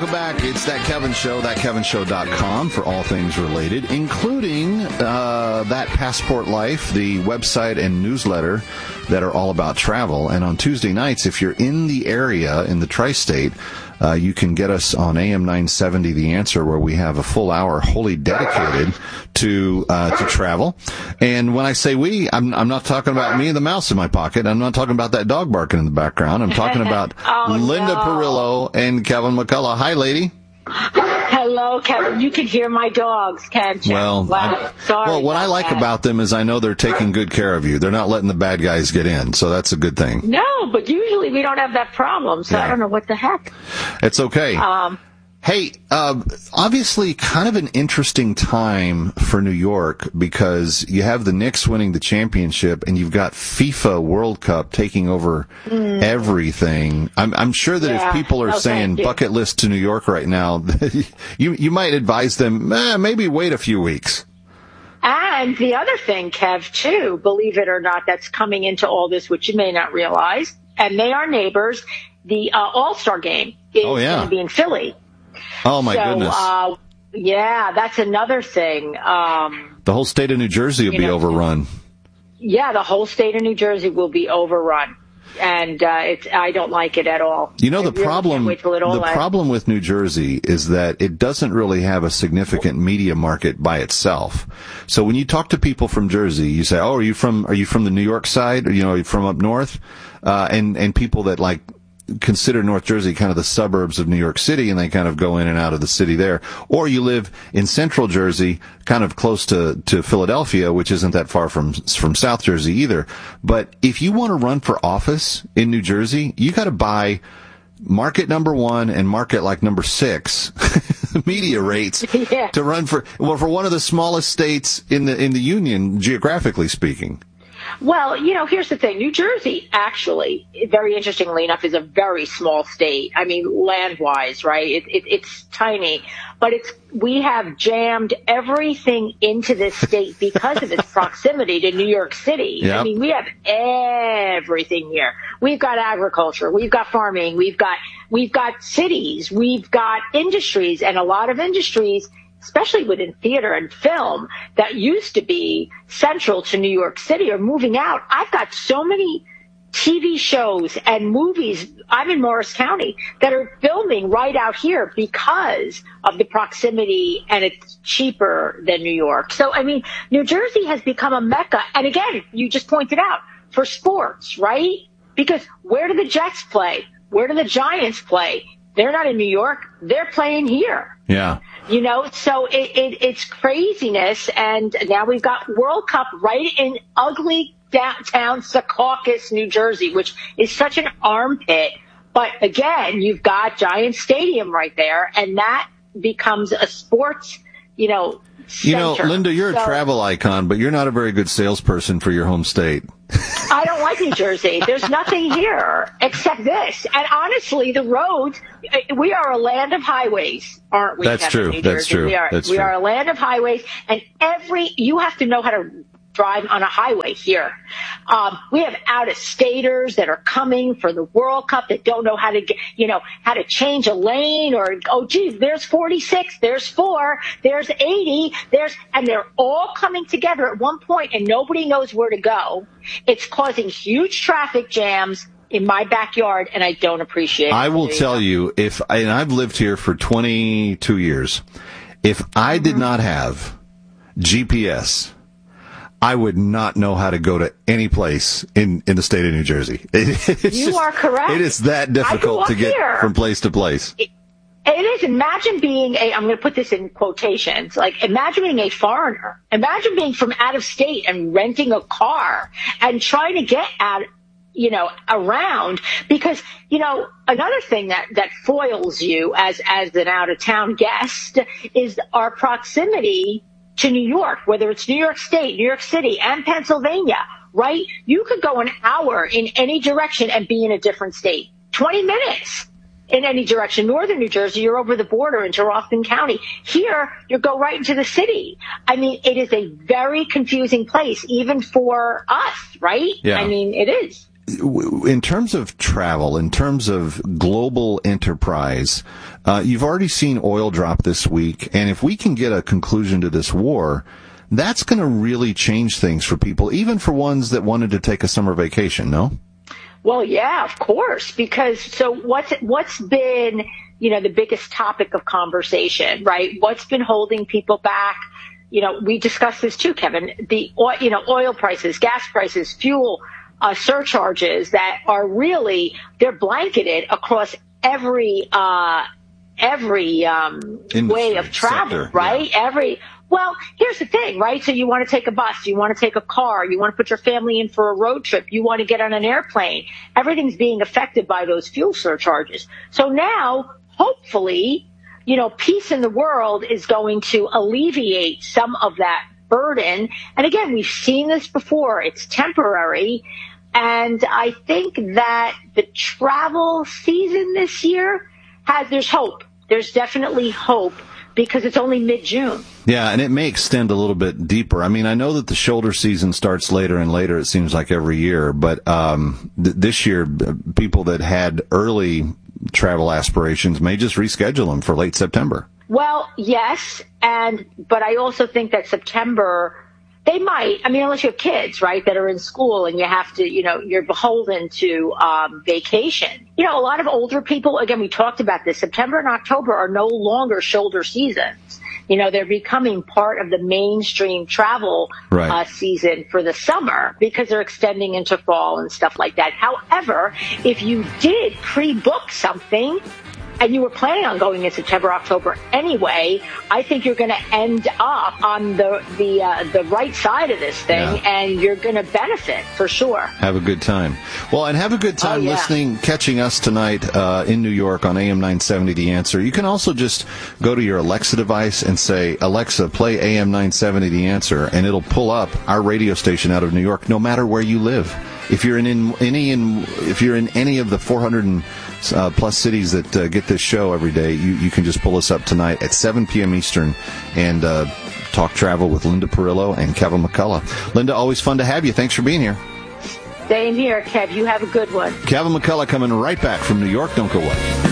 Welcome back. It's That Kevin Show, thatkevinshow.com for all things related, including That Passport Life, the website and newsletter that are all about travel. And on Tuesday nights, if you're in the area, in the tri-state, you can get us on AM 970, The Answer, where we have a full hour wholly dedicated to travel. And when I say we, I'm not talking about me and the mouse in my pocket. I'm not talking about that dog barking in the background. I'm talking about Linda Perillo and Kevin McCullough. Hi, lady. Hello, Kevin. You can hear my dogs, can't you? Well, Sorry. Well, what I like about them is I know they're taking good care of you. They're not letting the bad guys get in, so that's a good thing. No, but usually we don't have that problem, so yeah. I don't know what the heck. It's okay. Hey, obviously kind of an interesting time for New York because you have the Knicks winning the championship and you've got FIFA World Cup taking over everything. I'm sure that if people are saying bucket list to New York right now, you might advise them, maybe wait a few weeks. And the other thing, Kev, too, believe it or not, that's coming into all this, which you may not realize, and they are neighbors, the All-Star game is going to be in Philly. Oh, my goodness. Yeah, that's another thing. The whole state of New Jersey will be overrun. Yeah, the whole state of New Jersey will be overrun. And I don't like it at all. You know, the problem with New Jersey is that it doesn't really have a significant media market by itself. So when you talk to people from Jersey, you say, "Oh, are you from the New York side? Or, are you from up north?" And people that consider North Jersey kind of the suburbs of New York City, and they kind of go in and out of the city there. Or you live in Central Jersey, kind of close to Philadelphia, which isn't that far from South Jersey either. But if you want to run for office in New Jersey, you got to buy market number 1 and market number 6 media rates to run for one of the smallest states in the union, geographically speaking. Well, here's the thing. New Jersey, actually, very interestingly enough, is a very small state. I mean, land-wise, right? It's tiny. But we have jammed everything into this state because of its proximity to New York City. Yep. I mean, we have everything here. We've got agriculture. We've got farming. We've got cities. We've got industries. And a lot of industries, especially within theater and film, that used to be central to New York City, are moving out. I've got so many TV shows and movies, I'm in Morris County, that are filming right out here because of the proximity, and it's cheaper than New York. So, I mean, New Jersey has become a mecca. And again, you just pointed out, for sports, right? Because where do the Jets play? Where do the Giants play? They're not in New York. They're playing here. Yeah. So it's craziness. And now we've got World Cup right in ugly downtown Secaucus, New Jersey, which is such an armpit. But again, you've got Giant Stadium right there, and that becomes a sports, center. Linda, you're a travel icon, but you're not a very good salesperson for your home state. I don't like New Jersey. There's nothing here except this. And honestly, the roads, we are a land of highways, aren't we? That's true. That's true. We are a land of highways, and you have to know how to drive on a highway here. We have out-of-staters that are coming for the World Cup that don't know how to how to change a lane, or, oh, geez, there's 46, there's 4, there's 80, and they're all coming together at one point, and nobody knows where to go. It's causing huge traffic jams in my backyard, and I don't appreciate it. I will tell you, and I've lived here for 22 years, if I did not have GPS, I would not know how to go to any place in the state of New Jersey. You are correct. It is that difficult to get from place to place. It is. Imagine being I'm going to put this in quotations, imagine being a foreigner. Imagine being from out of state and renting a car and trying to get out, around, because, another thing that foils you as an out of town guest is our proximity to New York, whether it's New York State, New York City, and Pennsylvania, right? You could go an hour in any direction and be in a different state. 20 minutes in any direction. Northern New Jersey, you're over the border into Rockland County. Here, you go right into the city. I mean, it is a very confusing place, even for us, right? Yeah. I mean, it is. in terms of travel, in terms of global enterprise, you've already seen oil drop this week, and if we can get a conclusion to this war, that's going to really change things for people, even for ones that wanted to take a summer vacation, no? Well, yeah, of course, because so what's been, the biggest topic of conversation, right? What's been holding people back? We discussed this too, Kevin, the oil prices, gas prices, fuel surcharges that are really, they're blanketed across every way of travel, sector, right? Yeah. Well, here's the thing, right? So you want to take a bus, you want to take a car, you want to put your family in for a road trip, you want to get on an airplane. Everything's being affected by those fuel surcharges. So now, hopefully, peace in the world is going to alleviate some of that burden. And again, we've seen this before. It's temporary. And I think that the travel season this year there's hope. There's definitely hope because it's only mid-June. Yeah, and it may extend a little bit deeper. I mean, I know that the shoulder season starts later and later, it seems like every year. But this year, people that had early travel aspirations may just reschedule them for late September. Well, yes, but I also think that September, they might, unless you have kids, right, that are in school and you have to, you're beholden to vacation. A lot of older people, again, we talked about this, September and October are no longer shoulder seasons. They're becoming part of the mainstream travel season for the summer because they're extending into fall and stuff like that. However, if you did pre-book something and you were planning on going in September, October anyway, I think you're going to end up on the right side of this thing, and you're going to benefit for sure. Have a good time. Well, and have a good time listening, catching us tonight in New York on AM 970 The Answer. You can also just go to your Alexa device and say, Alexa, play AM 970 The Answer, and it'll pull up our radio station out of New York, no matter where you live. If you're in any of the 400 plus cities that get this show every day, you can just pull us up tonight at 7 p.m. Eastern and talk travel with Linda Perillo and Kevin McCullough. Linda, always fun to have you. Thanks for being here. Same here, Kev. You have a good one. Kevin McCullough coming right back from New York. Don't go away.